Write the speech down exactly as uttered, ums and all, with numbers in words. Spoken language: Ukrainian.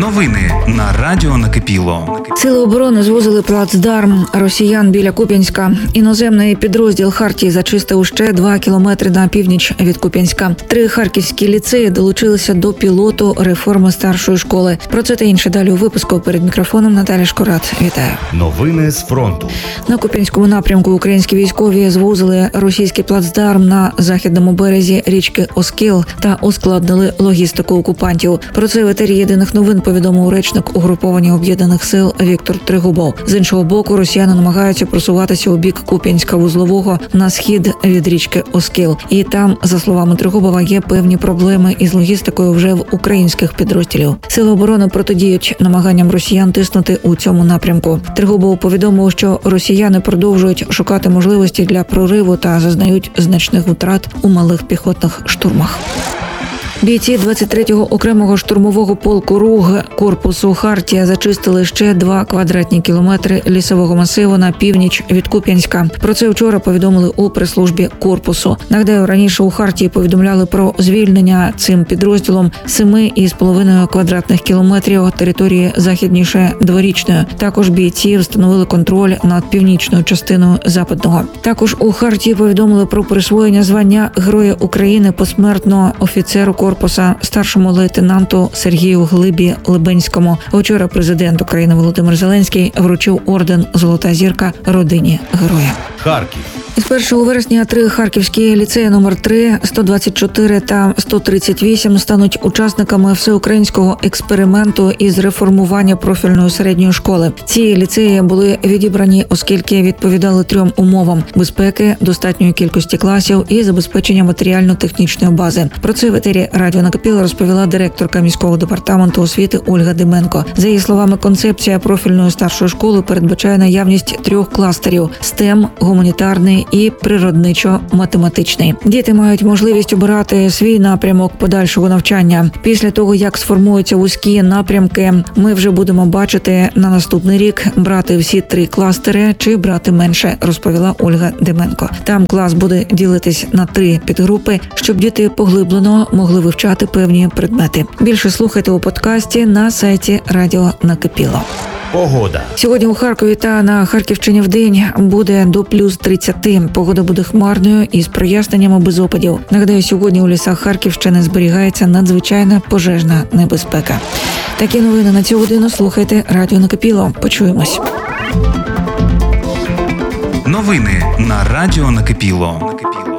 Новини на Радіо Накипіло. Сили оборони звузили плацдарм росіян біля Куп'янська. Іноземний підрозділ Хартії зачистив ще два кілометри на північ від Куп'янська. Три харківські ліцеї долучилися до пілоту реформи старшої школи. Про це та інше далі у випуску. Перед мікрофоном Наталя Шкорат. Вітаю. Новини з фронту. На Куп'янському напрямку українські військові звузили російський плацдарм на західному березі річки Оскіл та ускладнили логістику окупантів. Про це в етері Єдиних новин повідомив речник угруповання Об'єднаних сил Віктор Тригубов. З іншого боку, росіяни намагаються просуватися у бік Куп'янська-Вузлового на схід від річки Оскіл. І там, за словами Тригубова, є певні проблеми із логістикою вже в українських підрозділів. Сили оборони протидіють намаганням росіян тиснути у цьому напрямку. Тригубов повідомив, що росіяни продовжують шукати можливості для прориву та зазнають значних втрат у малих піхотних штурмах. Бійці двадцять третього окремого штурмового полку РУГ корпусу Хартія зачистили ще два квадратні кілометри лісового масиву на північ від Куп'янська. Про це вчора повідомили у прес-службі корпусу. Нагадаю, раніше у Хартії повідомляли про звільнення цим підрозділом семи із половиною квадратних кілометрів території західніше Дворічної. Також бійці встановили контроль над північною частиною Западного. Також у Хартії повідомили про присвоєння звання Героя України посмертно офіцеру корпусу корпуса старшому лейтенанту Сергію Глибі Либенському. Вчора президент України Володимир Зеленський вручив орден «Золота зірка» родині героя. Харків. Із першого вересня три харківські ліцеї номер три, сто двадцять чотири та сто тридцять вісім стануть учасниками всеукраїнського експерименту із реформування профільної середньої школи. Ці ліцеї були відібрані, оскільки відповідали трьом умовам: безпеки, достатньої кількості класів і забезпечення матеріально-технічної бази. Про це в етері Радіо Накипіло розповіла директорка міського департаменту освіти Ольга Деменко. За її словами, концепція профільної старшої школи передбачає наявність трьох кластерів – стем, гуманітарний і природничо-математичний. Діти мають можливість обирати свій напрямок подальшого навчання. Після того, як сформуються вузькі напрямки, ми вже будемо бачити на наступний рік, брати всі три кластери чи брати менше, розповіла Ольга Деменко. Там клас буде ділитись на три підгрупи, щоб діти поглиблено могли вивчати певні предмети. Більше слухайте у подкасті на сайті Радіо Накипіло. Погода. Сьогодні у Харкові та на Харківщині вдень буде до плюс тридцяти. Погода буде хмарною із проясненнями без опадів. Нагадаю, сьогодні у лісах Харківщини зберігається надзвичайна пожежна небезпека. Такі новини на цю годину слухайте Радіо Накипіло. Почуємось. Новини на Радіо Накипіло.